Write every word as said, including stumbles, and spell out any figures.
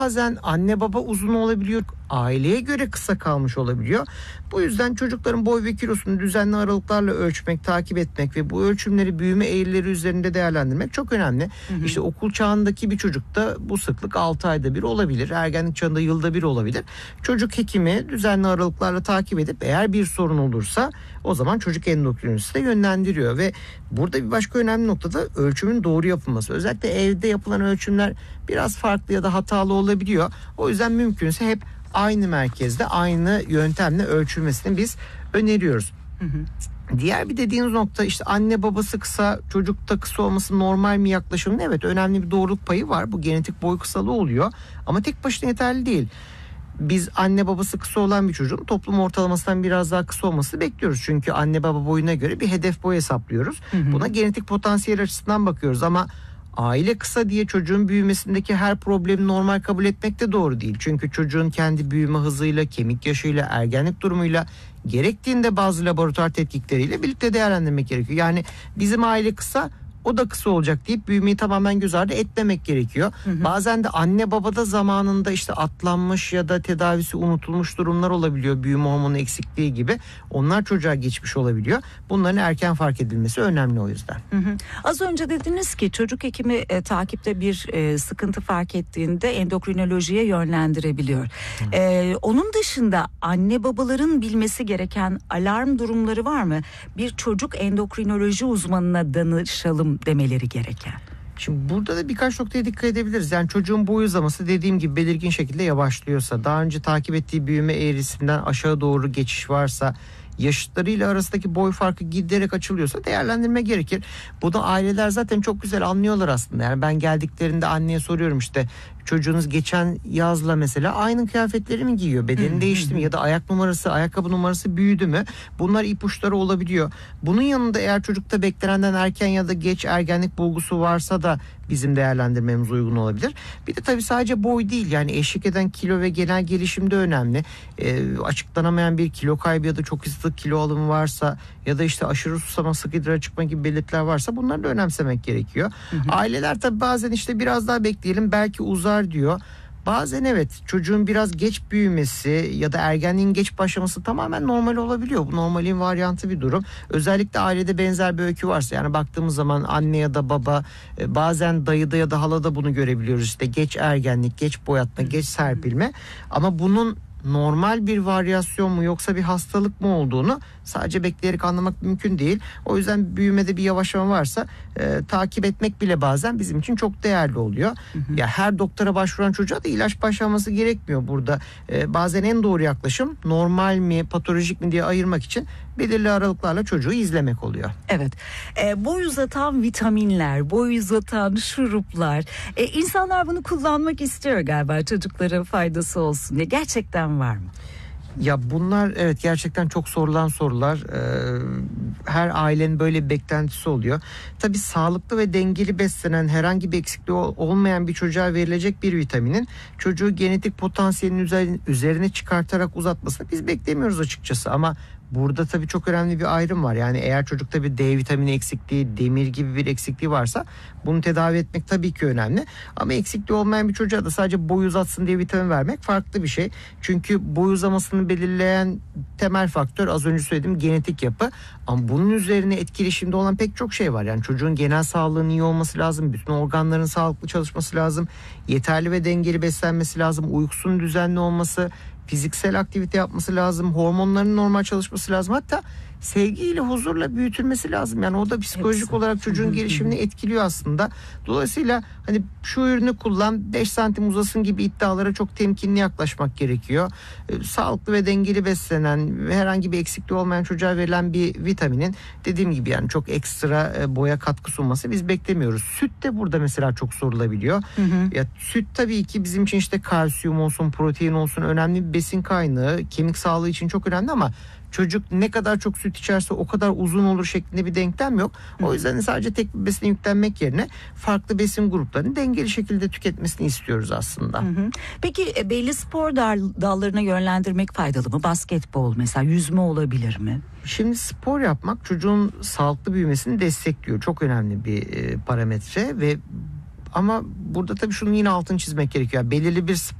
Bazen anne baba uzun olabiliyor, aileye göre kısa kalmış olabiliyor. Bu yüzden çocukların boy ve kilosunu düzenli aralıklarla ölçmek, takip etmek ve bu ölçümleri büyüme eğrileri üzerinde değerlendirmek çok önemli. Hı hı. İşte okul çağındaki bir çocukta bu sıklık altı ayda bir olabilir. Ergenlik çağında yılda bir olabilir. Çocuk hekimi düzenli aralıklarla takip edip eğer bir sorun olursa o zaman çocuk endokrinolojisine yönlendiriyor ve burada bir başka önemli nokta da ölçümün doğru yapılması. Özellikle evde yapılan ölçümler biraz farklı ya da hatalı olabiliyor. O yüzden mümkünse hep aynı merkezde aynı yöntemle ölçülmesini biz öneriyoruz. Hı hı. Diğer bir dediğiniz nokta işte anne babası kısa, çocukta kısa olması normal mi yaklaşımın? Evet, önemli bir doğruluk payı var. Bu genetik boy kısalığı oluyor ama tek başına yeterli değil. Biz anne babası kısa olan bir çocuğun toplum ortalamasından biraz daha kısa olmasını bekliyoruz. Çünkü anne baba boyuna göre bir hedef boy hesaplıyoruz. Hı hı. Buna genetik potansiyel açısından bakıyoruz ama aile kısa diye çocuğun büyümesindeki her problemi normal kabul etmek de doğru değil. Çünkü çocuğun kendi büyüme hızıyla, kemik yaşıyla, ergenlik durumuyla, gerektiğinde bazı laboratuvar tetkikleriyle birlikte değerlendirmek gerekiyor. Yani bizim aile kısa, o da kısa olacak deyip büyümeyi tamamen göz ardı etmemek gerekiyor. Hı hı. Bazen de anne babada zamanında işte atlanmış ya da tedavisi unutulmuş durumlar olabiliyor. Büyüme hormonu eksikliği gibi. Onlar çocuğa geçmiş olabiliyor. Bunların erken fark edilmesi önemli o yüzden. Hı hı. Az önce dediniz ki çocuk hekimi e, takipte bir e, sıkıntı fark ettiğinde endokrinolojiye yönlendirebiliyor. E, onun dışında anne babaların bilmesi gereken alarm durumları var mı? Bir çocuk endokrinoloji uzmanına danışalım demeleri gereken. Şimdi burada da birkaç noktaya dikkat edebiliriz. Yani çocuğun boy uzaması dediğim gibi belirgin şekilde yavaşlıyorsa, daha önce takip ettiği büyüme eğrisinden aşağı doğru geçiş varsa, yaşıtlarıyla arasındaki boy farkı giderek açılıyorsa değerlendirme gerekir. Bu da aileler zaten çok güzel anlıyorlar aslında. Yani ben geldiklerinde anneye soruyorum işte çocuğunuz geçen yazla mesela aynı kıyafetleri mi giyiyor? Bedeni değişti mi? Ya da ayak numarası, ayakkabı numarası büyüdü mü? Bunlar ipuçları olabiliyor. Bunun yanında eğer çocukta beklenenden erken ya da geç ergenlik bulgusu varsa da bizim değerlendirmemiz uygun olabilir. Bir de tabii sadece boy değil, yani eşlik eden kilo ve genel gelişim de önemli. E, açıklanamayan bir kilo kaybı ya da çok hızlı kilo alımı varsa ya da işte aşırı susama, sık idrar çıkma gibi belirtiler varsa bunları da önemsemek gerekiyor. Hı hı. Aileler tabii bazen işte biraz daha bekleyelim belki uzar diyor. Bazen evet, çocuğun biraz geç büyümesi ya da ergenliğin geç başlaması tamamen normal olabiliyor. Bu normalin varyantı bir durum. Özellikle ailede benzer bir öykü varsa, yani baktığımız zaman anne ya da baba, bazen dayıda ya da halada bunu görebiliyoruz. İşte geç ergenlik, geç boyatma, geç serpilme, ama bunun normal bir varyasyon mu yoksa bir hastalık mı olduğunu sadece bekleyerek anlamak mümkün değil. O yüzden büyümede bir yavaşlama varsa e, takip etmek bile bazen bizim için çok değerli oluyor. Hı hı. Ya her doktora başvuran çocuğa da ilaç başlaması gerekmiyor burada. E, bazen en doğru yaklaşım normal mi, patolojik mi diye ayırmak için belirli aralıklarla çocuğu izlemek oluyor. Evet. E, boy uzatan vitaminler, boy uzatan şuruplar. E, insanlar bunu kullanmak istiyor galiba, çocuklara faydası olsun diye. Gerçekten var mı? Ya bunlar evet gerçekten çok sorulan sorular. Ee, her ailenin böyle bir beklentisi oluyor. Tabii sağlıklı ve dengeli beslenen, herhangi bir eksikliği olmayan bir çocuğa verilecek bir vitaminin çocuğu genetik potansiyelinin üzerine çıkartarak uzatmasını biz beklemiyoruz açıkçası. Ama burada tabii çok önemli bir ayrım var. Yani eğer çocukta bir D vitamini eksikliği, demir gibi bir eksikliği varsa bunu tedavi etmek tabii ki önemli. Ama eksikliği olmayan bir çocuğa da sadece boy uzatsın diye vitamin vermek farklı bir şey. Çünkü boy uzamasını belirleyen temel faktör az önce söylediğim genetik yapı. Ama bunun üzerine etkileşimde olan pek çok şey var. Yani çocuğun genel sağlığının iyi olması lazım. Bütün organların sağlıklı çalışması lazım. Yeterli ve dengeli beslenmesi lazım. Uykusunun düzenli olması, fiziksel aktivite yapması lazım, hormonların normal çalışması lazım. Hatta sevgiyle, huzurla büyütülmesi lazım. Yani o da psikolojik Hepsi. olarak çocuğun gelişimini etkiliyor aslında. Dolayısıyla hani şu ürünü kullan, beş santim uzasın gibi iddialara çok temkinli yaklaşmak gerekiyor. Ee, sağlıklı ve dengeli beslenen ve herhangi bir eksikliği olmayan çocuğa verilen bir vitaminin dediğim gibi yani çok ekstra e, boya katkı sunması biz beklemiyoruz. Süt de burada mesela çok sorulabiliyor. Hı hı. Ya süt tabii ki bizim için işte kalsiyum olsun, protein olsun önemli bir besin kaynağı. Kemik sağlığı için çok önemli ama çocuk ne kadar çok süt içerse o kadar uzun olur şeklinde bir denklem yok. O yüzden sadece tek bir besine yüklenmek yerine farklı besin gruplarını dengeli şekilde tüketmesini istiyoruz aslında. Hı hı. Peki belli spor dallarına yönlendirmek faydalı mı? Basketbol mesela, yüzme olabilir mi? Şimdi spor yapmak çocuğun sağlıklı büyümesini destekliyor. Çok önemli bir parametre ve Ama burada tabii şunun yine altını çizmek gerekiyor. Belirli bir